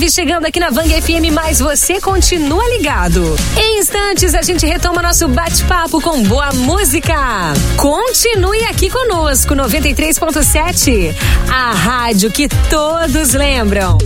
9 chegando aqui na Vang FM, mas você continua ligado. Em instantes a gente retoma nosso bate-papo com boa música. Continue aqui conosco, 93.7, a rádio que todos lembram.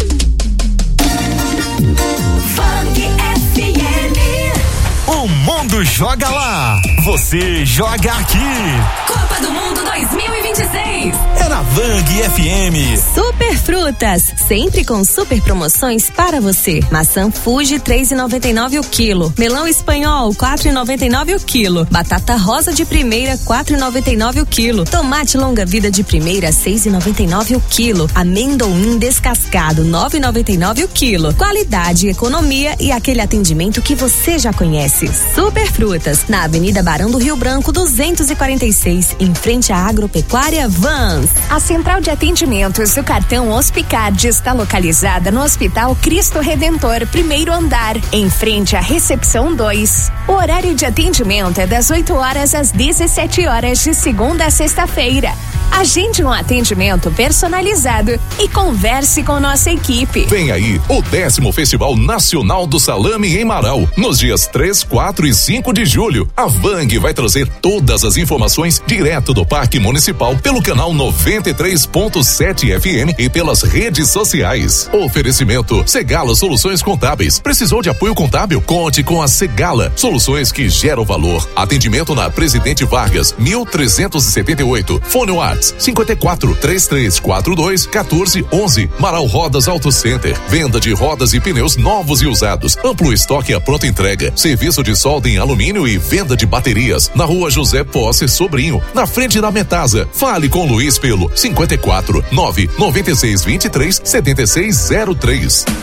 O mundo joga lá, você joga aqui. Copa do Mundo 2026. É na Vang FM. Super Frutas, sempre com super promoções para você. Maçã Fuji 3,99 o quilo. Melão espanhol 4,99 o quilo. Batata rosa de primeira 4,99 o quilo. Tomate longa vida de primeira 6,99 o quilo. Amendoim descascado 9,99 o quilo. Qualidade, economia e aquele atendimento que você já conhece. Super Frutas, na Avenida Barão do Rio Branco 246, em frente à Agropecuária Vans. A central de atendimentos do cartão Hospicard está localizada no Hospital Cristo Redentor, primeiro andar, em frente à recepção 2. O horário de atendimento é das 8 horas às 17 horas de segunda a sexta-feira. Agende um atendimento personalizado e converse com nossa equipe. Vem aí o 10º Festival Nacional do Salame em Marau, nos dias 3, 4 e 5 de julho. A Vang vai trazer todas as informações direto do Parque Municipal pelo canal 93.7 FM e pelas redes sociais. Oferecimento Segala Soluções Contábeis. Precisou de apoio contábil? Conte com a Segala. Soluções que geram valor. Atendimento na Presidente Vargas, 1378. Fone Whats 54 3342 1411. Marau Rodas Auto Center. Venda de rodas e pneus novos e usados. Amplo estoque à pronta entrega. Serviço de solda em alumínio e venda de baterias. Na Rua José Posse Sobrinho, na frente da Metasa. Fale com Luiz pelo 54 99623 7603.